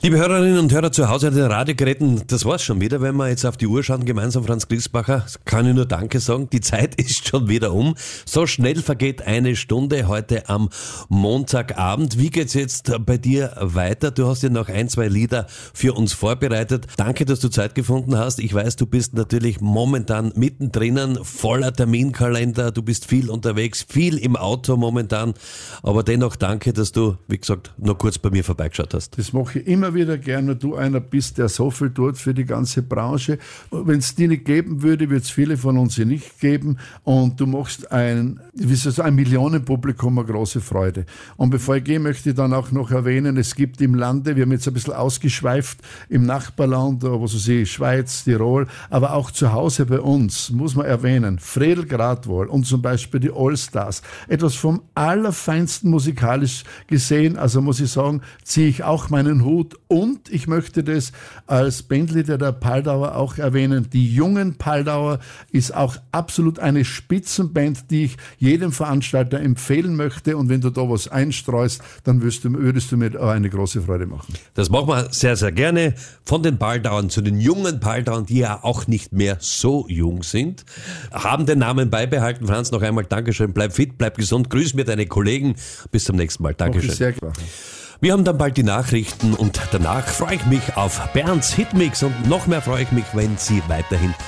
Liebe Hörerinnen und Hörer zu Hause an den Radiogeräten, das war's schon wieder, wenn wir jetzt auf die Uhr schauen, gemeinsam Franz Griesbacher, kann ich nur Danke sagen, die Zeit ist schon wieder um. So schnell vergeht eine Stunde heute am Montagabend. Wie geht's jetzt bei dir weiter? Du hast ja noch 1-2 Lieder für uns vorbereitet. Danke, dass du Zeit gefunden hast. Ich weiß, du bist natürlich momentan mittendrin, voller Terminkalender, du bist viel unterwegs, viel im Auto momentan, aber dennoch danke, dass du, wie gesagt, noch kurz bei mir vorbeigeschaut hast. Das mache ich immer wieder gerne, weil du einer bist, der so viel tut für die ganze Branche. Wenn es die nicht geben würde, würde es viele von uns hier nicht geben. Und du machst ein Millionenpublikum eine große Freude. Und bevor ich gehe, möchte ich dann auch noch erwähnen, es gibt im Lande, wir haben jetzt ein bisschen ausgeschweift, im Nachbarland, Schweiz, Tirol, aber auch zu Hause bei uns, muss man erwähnen, Fredel Gradwohl und zum Beispiel die Allstars. Etwas vom Allerfeinsten musikalisch gesehen, also muss ich sagen, ziehe ich auch meinen Hut. Und ich möchte das als Bandleader der Paldauer auch erwähnen. Die jungen Paldauer ist auch absolut eine Spitzenband, die ich jedem Veranstalter empfehlen möchte. Und wenn du da was einstreust, dann würdest du mir auch eine große Freude machen. Das machen wir sehr, sehr gerne. Von den Paldauern zu den jungen Paldauern, die ja auch nicht mehr so jung sind, haben den Namen beibehalten. Franz, noch einmal Dankeschön. Bleib fit, bleib gesund. Grüß mir deine Kollegen. Bis zum nächsten Mal. Dankeschön. Sehr gerne. Wir haben dann bald die Nachrichten und danach freue ich mich auf Bernds Hitmix und noch mehr freue ich mich, wenn Sie weiterhin